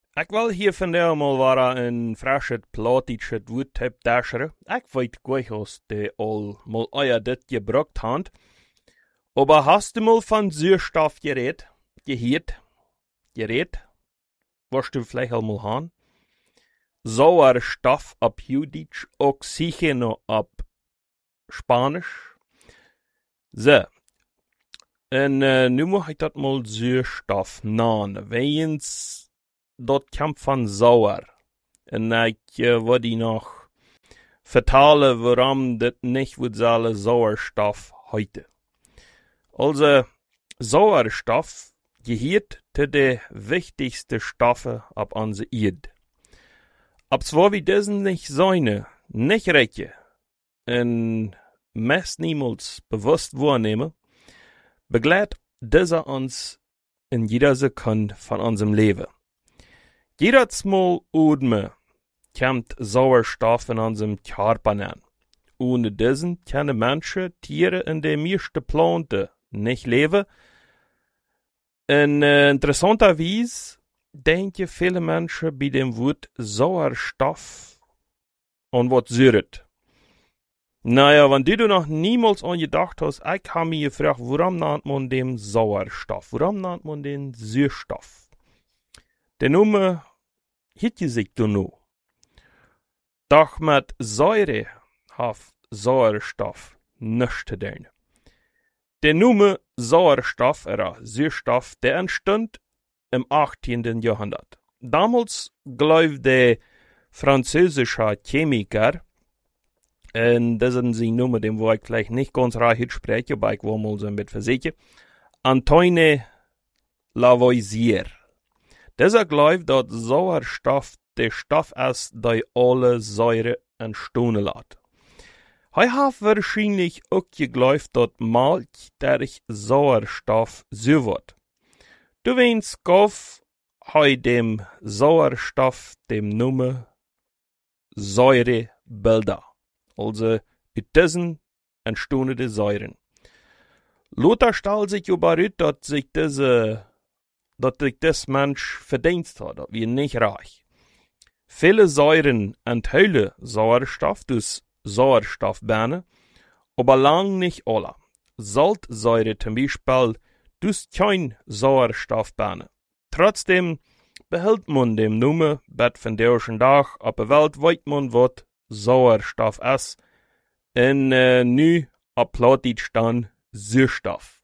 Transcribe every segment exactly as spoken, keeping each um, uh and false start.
Ik wil hier vandaag mal waar een frische plaatje woord heb dasheren. Ik weet goed als de al mal euer dit gebruikt hand. Aber hast du mal von Sauerstoff geredet? Gehört? Geredet? Was du vielleicht al mal han? Sauerstoff ab Jüdisch, Oxygeno ab Spanisch. So. En uh, nu mag ik dat mal Sauerstoff namen. Wegens dat komt van sauer. En ik uh, wil die nog vertalen waarom dit niet wordt zullen Sauerstoff heute. Also, Sauerstoff gehört zu den wichtigsten Stoffen auf unserer Erde. Ab zwar wir diesen nicht seine, nicht rechte, und meist niemals bewusst wahrnehmen, begleitet dieser uns in jeder Sekunde von unserem Leben. Jedes Mal atmen kommt Sauerstoff in unserem Körper an. Ohne diesen können Menschen, Tiere und die meisten Planten nicht leben. Und äh, interessanterweise denken viele Menschen bei dem Wort Sauerstoff an was Säuret. Naja, wenn du noch niemals an gedacht hast, ich habe mich gefragt, warum nennt man den Sauerstoff? Warum nennt man den Sauerstoff? Der Name hätte sich da noch. Doch mit Säure hat Sauerstoff nichts zu tun. Der Name Sauerstoff oder Sauerstoff, der entstand im achtzehnten Jahrhundert. Damals glaubte der französische Chemiker, und das sind sie Nummer, den wo ich vielleicht nicht ganz recht spreche, aber ich will mal so ein bisschen versichern, Antoine Lavoisier. Dieser glaubt, dass Sauerstoff der Stoff ist, der alle Säure entstehen lässt. Er hat wahrscheinlich auch geglaubt, dass Milch durch Sauerstoff so wird. Du weinst kauf er dem Sauerstoff dem Namen Säurebilder. Also, mit diesen entstehen die Säuren. Luther stellt sich aber aus, dass sich diese, dass sich das Mensch verdient hat, dass wir nicht reich. Viele Säuren enthalten Sauerstoff durch Sauerstoffbahnen, aber lang nicht alle. Salzsäure zum Beispiel durch kein Sauerstoffbahnen. Trotzdem behält man den Namen bet von der Tag, aber weltweit man was Sauerstoff ist, und äh, nu applaudit dann Sauerstoff.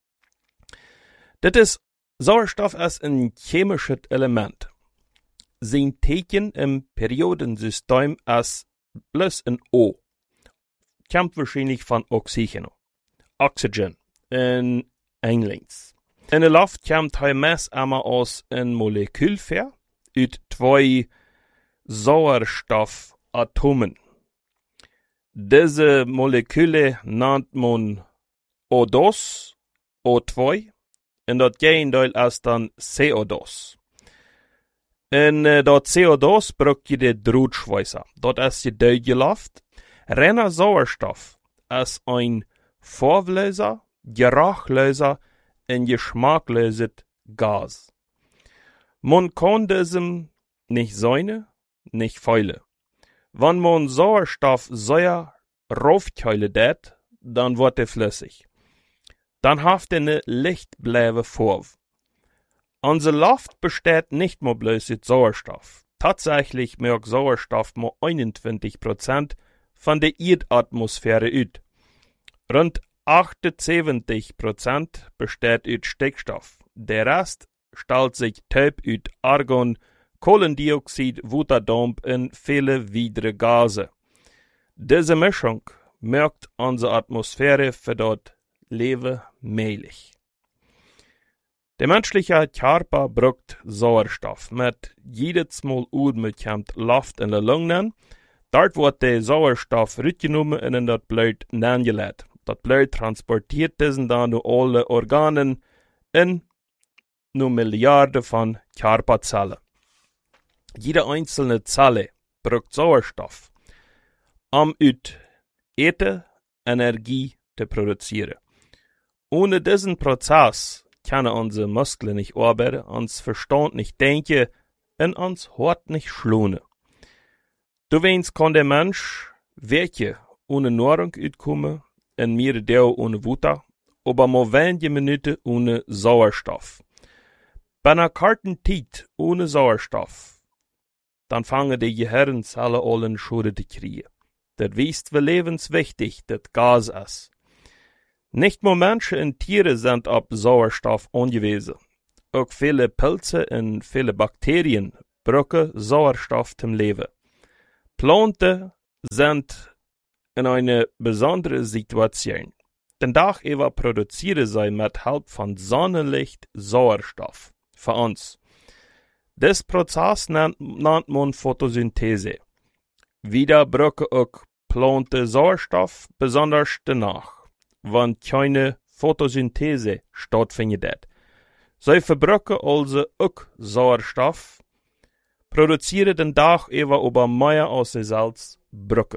Das ist, Sauerstoff ist ein chemisches Element. Sein Teken im Periodensystem ist plus ein O. Kommt wahrscheinlich von Oxygeno. Oxygen in Englisch. In der Luft kommt er meist einmal aus ein Molekül her, ut zwei Sauerstoffatomen. Diese Moleküle nennt man O zwei, O zwei, und das Gegenteil ist dann C O zwei. En uh, dat C O zwei braucht je de Drahtschweißer. Dat ist die deutsche Luft. Reiner Sauerstoff ist ein Farbloser, Geruchloser und geschmackloses Gas. Man kann diesem nicht säune, nicht feilen. Wenn man Sauerstoff sehr raufkeulen tät, dann wird er flüssig. Dann hat er eine lichtblaue Farbe. Unsere Luft besteht nicht mehr bloß aus Sauerstoff. Tatsächlich macht Sauerstoff nur einundzwanzig Prozent von der Erdatmosphäre aus. Rund achtundsiebzig Prozent besteht aus Stickstoff. Der Rest stellt sich taub aus Argon, Kohlendioxid, Wasserdampf und viele weitere Gase. Diese Mischung macht unsere Atmosphäre für das Leben möglich. Der menschliche Körper braucht Sauerstoff. Mit jedes Mal Atmen kommt Luft in die Lungen. Dort wird der Sauerstoff rausgenommen und in das Blut angelegt. Das Blut transportiert diesen dann durch alle Organe in nur Milliarden von Körperzellen. Jede einzelne Zelle braucht Sauerstoff, um aus Erde Energie zu produzieren. Ohne diesen Prozess können unsere Muskeln nicht arbeiten, uns Verstand nicht denken en ans Hort nicht schlone. Du weinst kann der Mensch werke ohne Nahrung uitkommen en mehrere Deo ohne Wutter, aber mal wenige Minuten ohne Sauerstoff. Bei einer karten Tijd ohne Sauerstoff, dann fangen die Gehirnzellen an Schode zu kriegen. Das wisst wir lebenswichtig, das Gas ist. Nicht nur Menschen und Tiere sind auf Sauerstoff angewiesen. Auch viele Pilze und viele Bakterien brauchen Sauerstoff zum Leben. Planten sind in einer besonderen Situation. Den Tag über produzieren sie mit Hilfe von Sonnenlicht Sauerstoff für uns. Das Prozess nennt, nennt man Photosynthese. Wieder brauchen auch Planten Sauerstoff, besonders danach, wenn keine Photosynthese stattfindet. Sie verbrauchen also auch Sauerstoff, produzieren den Tag über über mehr als sie selbst brauchen.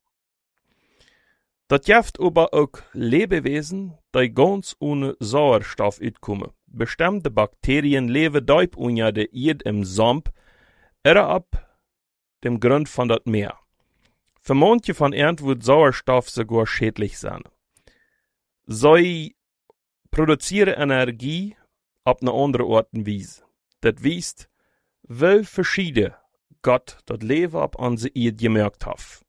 Das gibt aber auch Lebewesen, die ganz ohne Sauerstoff uitkommen. Bestimmte Bakterien leben deep unter der Erde im Sand, oder ab dem Grund von das Meer. Für manche von ihnen wird Sauerstoff sogar schädlich sein. Sie produzieren Energie auf eine andere Art und Weise. Das wisst, wie verschieden Gott das Leben auf unsere Erde gemerkt hat.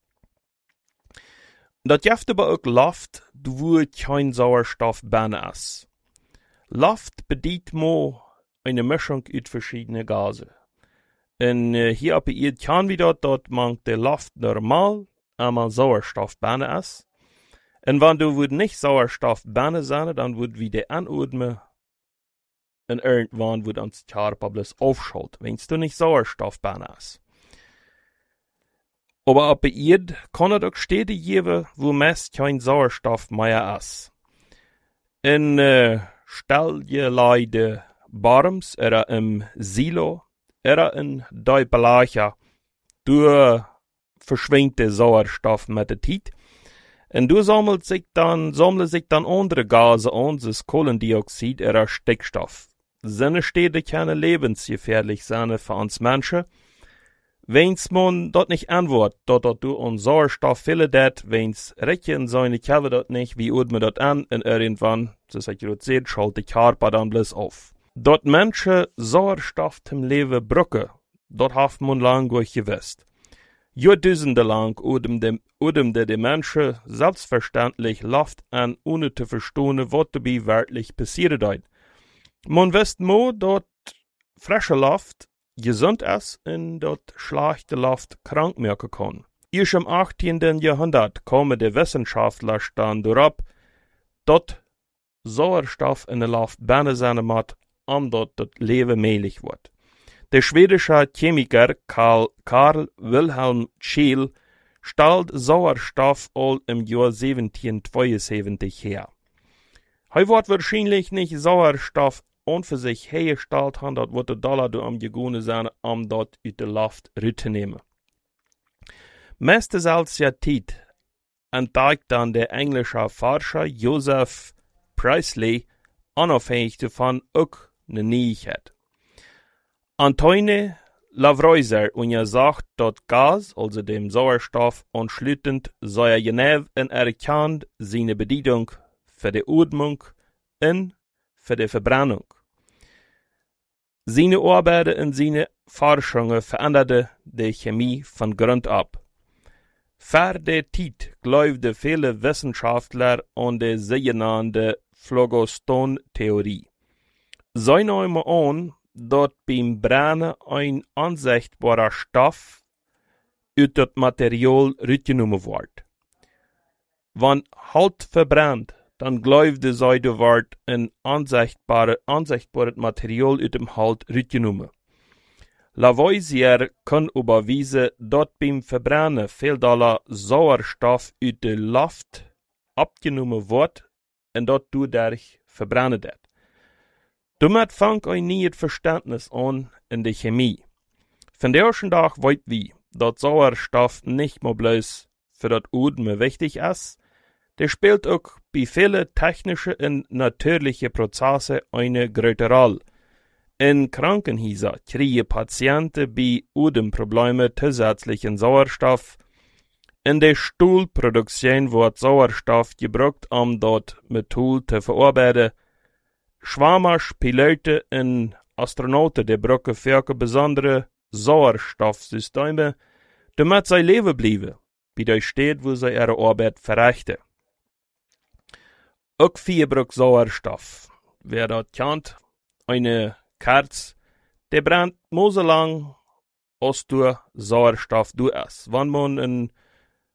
Das gibt aber auch Luft, wo kein Sauerstoff bane ist. Luft bedient mo eine Mischung aus verschiedenen Gasen. Und äh, hier auf der Erde kann wieder, dort mangt der Luft normal, einmal Sauerstoff bane ist. Und wenn du würd nicht Sauerstoff bane sein, dann würd wieder anatmen und irgendwann wird uns Körper bloß aufschalten, wenn du nicht Sauerstoff bane ist. Aber auf der Erde kann es auch Städte geben, wo meist kein Sauerstoff mehr ist. In äh, Stallgeleide Barms oder im Silo oder in Deupelacher, du verschwindet der Sauerstoff mit der Zeit. Und du sammelt sich dann, sammeln sich dann andere Gase an, das Kohlendioxid oder Stickstoff. Seine Städte können lebensgefährlich sein für uns Menschen. Wenn's man dort nicht antwortet, dort dort du an Sauerstoff fehlt dat, wenn's rechen seine Kerbe dort nicht, wie ut man dort an, und irgendwann, das hat ich seht, schalt die Körper dann bloß auf. Dort Menschen Sauerstoff zum Leben brücken, dort haft man lang gut gewusst. Jahrtausende lang udemde udemde die Menschen selbstverständlich Luft an, ohne zu verstehen, was dabei wirklich passiert ist. Man wisst mo, dort frische Luft gesund ist und dort schlechte Luft krank machen kann. Erst im achtzehnten Jahrhundert kamen die Wissenschaftler dann darauf, dort Sauerstoff in der Luft bane sein muss, um dort das Leben möglich wird. Der schwedische Chemiker Karl, Karl Wilhelm Scheele stellt Sauerstoff all im Jahr siebzehnhundertzweiundsiebzig her. Er wird wahrscheinlich nicht Sauerstoff und für sich hergestellt haben, dort wird der Dollar du am gegangen sein, um dort aus der Luft rauszunehmen. Meistens als ja Zeit entdeckt dann der englische Forscher Joseph Priestley unabhängig davon auch eine Neuigkeit. Antoine Lavoisier und er sagt, dort Gas, also dem Sauerstoff, anschließend sei er genau und erkannt seine Bedienung für die Atmung und für die Verbrennung. Seine Arbeiten und seine Forschungen veränderten die Chemie von Grund ab. Für die Zeit glaubten viele Wissenschaftler an die sogenannte Phlogiston-Theorie. Sie nahmen an, dass beim Brennen ein unsichtbarer Stoff aus dem Material rausgenommen wird. Wenn Halt verbrennt, dann glaubte sie, da wird ein unsichtbares, unsichtbares Material aus dem Halt rausgenommen. Lavoisier kann überweisen, dass beim Verbrennen viel Dollar Sauerstoff aus der Luft abgenommen wird und dort dadurch verbrennen wird. Damit fängt ein neues Verständnis an in der Chemie. Von der ersten Tag weiß wir, dass Sauerstoff nicht mehr bloß für das Atmen wichtig ist, der spielt auch bei vielen technischen und natürlichen Prozessen eine große Rolle. In Krankenhäusern kriegen Patienten bei Odemproblemen zusätzlichen Sauerstoff. In der Stuhlproduktion wird Sauerstoff gebraucht, um dort Metall zu verarbeiten. Schwammers, Piloten und Astronauten, die brauchen für besondere Sauerstoffsysteme, damit sie leben bleiben, bei der Stadt, wo sie ihre Arbeit verrichten. Auch vier braucht Sauerstoff. Wer das kennt, eine Kerze, die brennt so lang, als du Sauerstoff du hast. Wenn man einen